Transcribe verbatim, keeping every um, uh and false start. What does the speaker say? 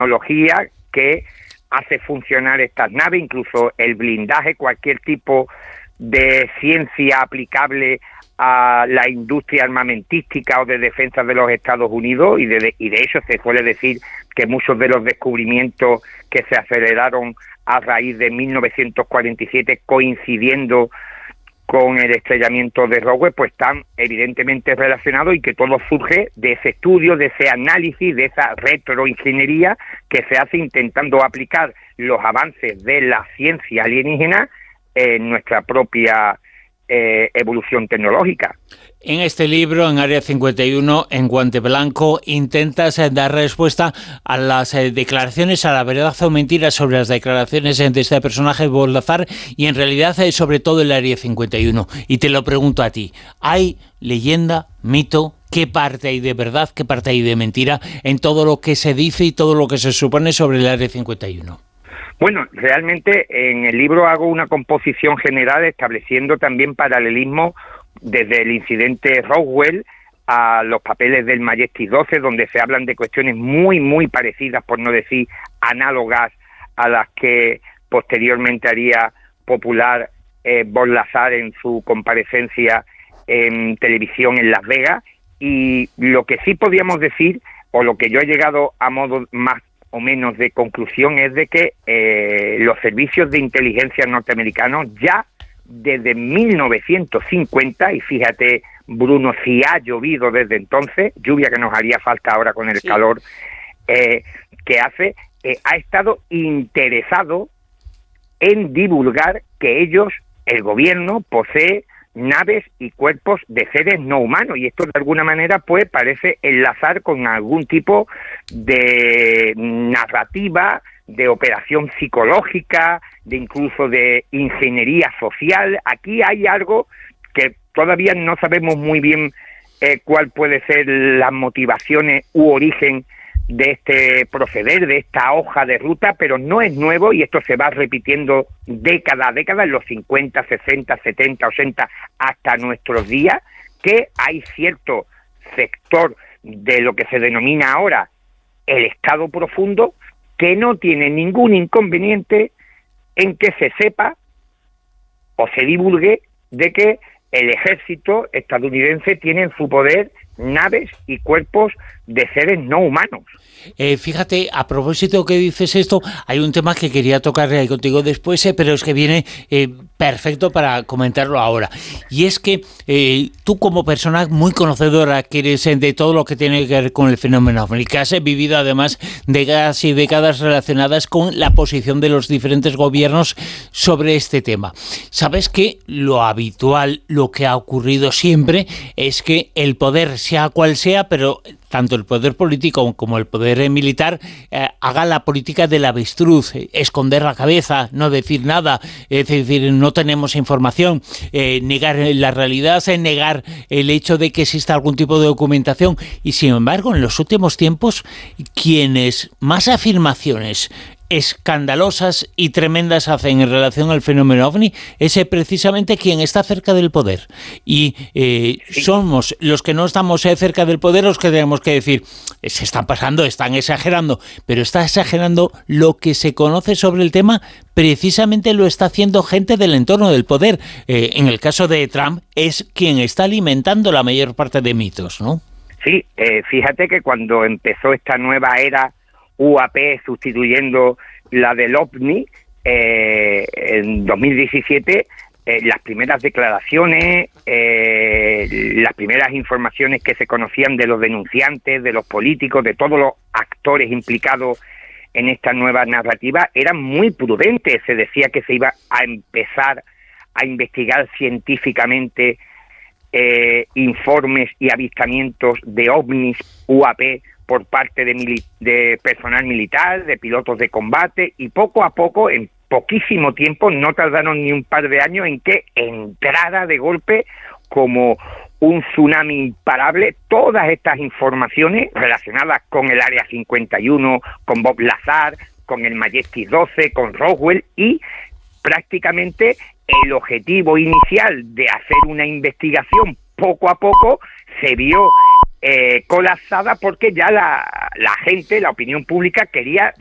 tecnología que hace funcionar estas naves, incluso el blindaje, cualquier tipo de ciencia aplicable a la industria armamentística o de defensa de los Estados Unidos, y de, y de hecho se suele decir que muchos de los descubrimientos que se aceleraron a raíz de mil novecientos cuarenta y siete, coincidiendo con el estrellamiento de Roswell, pues están evidentemente relacionados, y que todo surge de ese estudio, de ese análisis, de esa retroingeniería que se hace intentando aplicar los avances de la ciencia alienígena en nuestra propia eh, evolución tecnológica. En este libro, en Área cincuenta y uno, en Guante Blanco, intentas eh, dar respuesta a las eh, declaraciones, a la verdad o mentira sobre las declaraciones eh, de este personaje, Bob Lazar, y en realidad eh, sobre todo el Área cincuenta y uno. Y te lo pregunto a ti, ¿hay leyenda, mito? ¿Qué parte hay de verdad, qué parte hay de mentira en todo lo que se dice y todo lo que se supone sobre el Área cincuenta y uno? Bueno, realmente en el libro hago una composición general estableciendo también paralelismo desde el incidente Roswell a los papeles del Majestic doce, donde se hablan de cuestiones muy, muy parecidas, por no decir análogas, a las que posteriormente haría popular eh, Bob Lazar en su comparecencia en televisión en Las Vegas. Y lo que sí podíamos decir, o lo que yo he llegado a modo más o menos de conclusión, es de que eh, los servicios de inteligencia norteamericanos ya desde mil novecientos cincuenta, y fíjate, Bruno, si ha llovido desde entonces, lluvia que nos haría falta ahora con el sí. calor eh, que hace, eh, ha estado interesado en divulgar que ellos, el gobierno, posee naves y cuerpos de seres no humanos, y esto de alguna manera pues parece enlazar con algún tipo de narrativa, de operación psicológica, de incluso de ingeniería social. Aquí hay algo que todavía no sabemos muy bien eh, cuál puede ser las motivaciones u origen de este proceder, de esta hoja de ruta, pero no es nuevo, y esto se va repitiendo década a década, en los cincuenta, sesenta, setenta, ochenta, hasta nuestros días, que hay cierto sector de lo que se denomina ahora el Estado profundo que no tiene ningún inconveniente en que se sepa o se divulgue de que el ejército estadounidense tiene en su poder naves y cuerpos de seres no humanos. Eh, fíjate, a propósito que dices esto, hay un tema que quería tocar eh, contigo después, eh, pero es que viene eh, perfecto para comentarlo ahora. Y es que eh, tú, como persona muy conocedora que eres eh, de todo lo que tiene que ver con el fenómeno ovni, que has vivido además décadas y décadas relacionadas con la posición de los diferentes gobiernos sobre este tema, sabes que lo habitual, lo que ha ocurrido siempre, es que el poder, sea cual sea, pero tanto el poder político como el poder militar, eh, haga la política del avestruz, eh, esconder la cabeza, no decir nada, es decir, no tenemos información, eh, negar la realidad, eh, negar el hecho de que exista algún tipo de documentación. Y sin embargo, en los últimos tiempos, quienes más afirmaciones escandalosas y tremendas hacen en relación al fenómeno ovni es precisamente quien está cerca del poder, y eh, sí. somos los que no estamos eh, cerca del poder los que tenemos que decir, se están pasando, están exagerando, pero está exagerando lo que se conoce sobre el tema, precisamente lo está haciendo gente del entorno del poder. Eh, en el caso de Trump es quien está alimentando la mayor parte de mitos, ¿no? Sí, eh, fíjate que cuando empezó esta nueva era U A P sustituyendo la del OVNI, eh, en dos mil diecisiete, eh, las primeras declaraciones, eh, las primeras informaciones que se conocían de los denunciantes, de los políticos, de todos los actores implicados en esta nueva narrativa, eran muy prudentes. Se decía que se iba a empezar a investigar científicamente eh, informes y avistamientos de ovnis U A P por parte de, mili- de personal militar, de pilotos de combate, y poco a poco, en poquísimo tiempo, no tardaron ni un par de años en que entrara de golpe como un tsunami imparable todas estas informaciones relacionadas con el Área cincuenta y uno, con Bob Lazar, con el Majestic doce, con Roswell, y prácticamente el objetivo inicial de hacer una investigación poco a poco se vio eh, colapsada porque ya la, la gente, la opinión pública quería